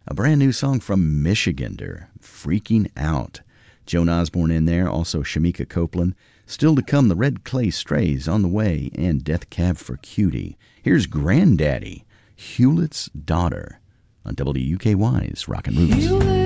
A brand new song from Michigander, Freaking Out. Joan Osborne in there, also Shamika Copeland. Still to come, the Red Clay Strays on the way, and Death Cab for Cutie. Here's Granddaddy, Hewlett's Daughter, on WUKY's Rockin' Roots.